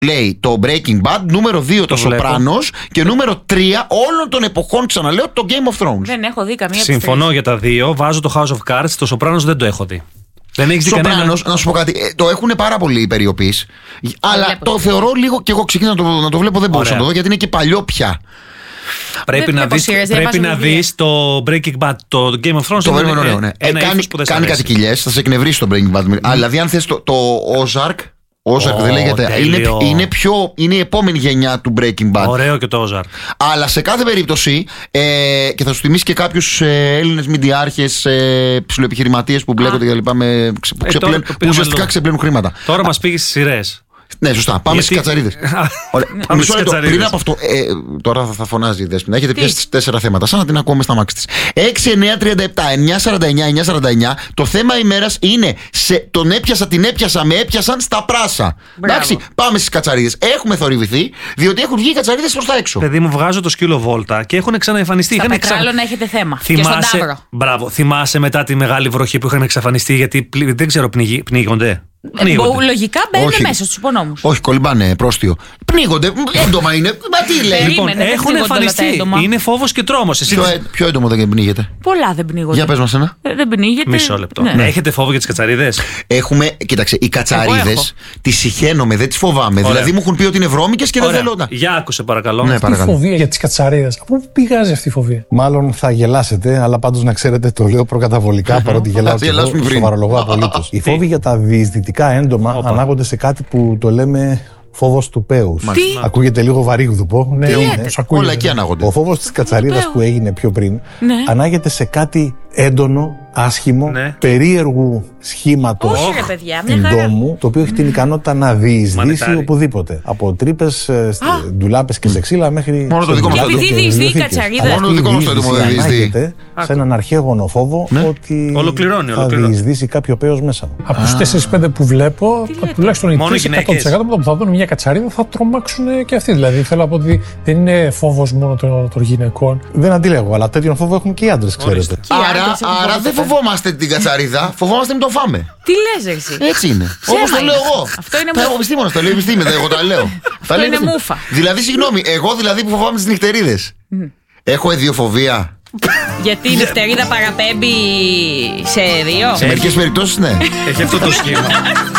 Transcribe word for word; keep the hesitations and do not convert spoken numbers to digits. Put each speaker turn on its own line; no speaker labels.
λέει το Breaking Bad, νούμερο δύο το, το Sopranos και νούμερο τρία όλων των εποχών, ξαναλέω, το Game of Thrones.
Δεν έχω δει καμία.
Συμφωνώ για τα δύο. Βάζω το House of Cards. Το Sopranos δεν το έχω δει. Δεν έχει δει κανένα.
Να σου πω κάτι. Το έχουν πάρα πολύ περιοπείς. Αλλά βλέπω. Το θεωρώ λίγο. Και εγώ ξεκίνησα να το, να το βλέπω, δεν μπορούσα να το δω γιατί είναι και παλιό πια.
Πρέπει να δεις, πρέπει να δεις το Breaking Bad, το Game of Thrones.
Το είναι ωραίο, ναι. Ε, κάνει κάνει κάτι κοιλιές, θα σε εκνευρίσει το Breaking Bad. Mm. Αλλά δηλαδή, αν θες το, το Ozark, Ozark oh, δεν λέγεται. Είναι, είναι, πιο, είναι η επόμενη γενιά του Breaking Bad.
Ωραίο και το Ozark.
Αλλά σε κάθε περίπτωση, ε, και θα σου θυμίσει και κάποιους ε, Έλληνες μιντιάρχες, ε, ψιλοεπιχειρηματίες που μπλέκονται και λοιπά, με, που, ε, τώρα, που ουσιαστικά ξεπλένουν χρήματα.
Τώρα μας πήγε στις σειρές.
Ναι, σωστά. Πάμε Γιατί... στις κατσαρίδες. Μισό λεπτό. Πριν από αυτό, ε, τώρα θα, θα φωνάζει η Δέσποινα. Έχετε πιάσει τέσσερα θέματα, σαν να την ακούμε στα μάξι της. έξι εννιά τριάντα επτά εννιά σαράντα εννιά εννιά σαράντα εννιά. Το θέμα ημέρας είναι σε, τον έπιασα, την έπιασα, με έπιασαν στα πράσα. Εντάξει, πάμε στις κατσαρίδες. Έχουμε θορυβηθεί, διότι έχουν βγει οι κατσαρίδες προς τα έξω.
Παιδί μου, βγάζω το σκύλο βόλτα και έχουν ξαναεμφανιστεί.
Στα Πετράλο να έχετε θέμα.
Θυμάσαι, μπράβο, θυμάσαι μετά τη μεγάλη βροχή που είχαν εξαφανιστεί, γιατί δεν ξέρω, πνίγονται.
Πνίγονται. Λογικά μπαίνουν μέσα στους υπονόμους.
Όχι, κολυμπάνε πρόστιο. Πνίγονται. Έντομα είναι. Μα τι λέει.
Λοιπόν, έχουν εμφανιστεί. Είναι φόβος και τρόμος.
Ποιο, ποιο έντομο δεν πνίγεται?
Πολλά δεν πνίγονται.
Για πες μας ένα.
Ε, δεν πνίγεται.
Μισό λεπτό. Ναι. Έχετε φόβο για τις κατσαρίδες?
Έχουμε, κοίταξε, οι κατσαρίδες τις συχαίνομαι, δεν τις φοβάμαι. Ωραία. Δηλαδή μου έχουν πει ότι είναι βρώμικες και δεν θέλω.
Για άκουσε παρακαλώ.
Ναι, αυτή η φοβία για τις κατσαρίδες, από πού πηγάζει αυτή η φοβία?
Μάλλον θα γελάσετε, αλλά πάντως να ξέρετε, το λέω προκαταβολικά, παρότι γελάω και εγώ, σοβαρολογώ απολύτως. Οι φόβοι για τα διεισδυτικά έντομα ανάγονται σε κάτι που το λέμε φόβος του πέους. Ακούγεται λίγο βαρύγδουπο. Ναι,
ναι, όλα εκεί ανάγονται.
Ο φόβος της κατσαρίδας που έγινε πιο πριν, ναι, ανάγεται σε κάτι έντονο, άσχημο, ναι, περίεργου σχήματος εντόμου, το οποίο έχει την ικανότητα να διεισδύσει οπουδήποτε. Από τρύπες, ντουλάπες και σε ξύλα μέχρι.
Μόνο το δικό μας έντομο.
Επειδή διεισδύει η κατσαρίδα.
Μόνο το δικό μας έντομο δεν διεισδύει.
Σε έναν αρχαίγωνο φόβο ότι θα διεισδύσει κάποιο πέος μέσα.
Από τους τέσσερις πέντε που βλέπω, τουλάχιστον οι τρεις εκατό τοις εκατό που θα δουν μια κατσαρίδα θα τρομάξουν και αυτοί. Δηλαδή θέλω να πω ότι δεν είναι φόβος μόνο των γυναικών.
Δεν αντιλέγω, αλλά τέτοιον φόβο έχουν και οι άντρες, ξέρετε.
Άρα δεν φοβόμαστε την κατσαρίδα, φοβόμαστε μην το φάμε.
Τι λες εσύ?
Έτσι είναι. Όπως το λέω εγώ.
Αυτό είναι
μούφα. Επιστήμονας το λέει, επιστήμη, εγώ τα λέω.
Αυτό είναι μούφα.
Δηλαδή, συγγνώμη, εγώ δηλαδή που φοβάμαι τις νυχτερίδες. Έχω ιδιοφοβία.
Γιατί η νυχτερίδα παραπέμπει σε δύο.
Σε μερικές περιπτώσεις ναι.
Έχει αυτό το σχήμα.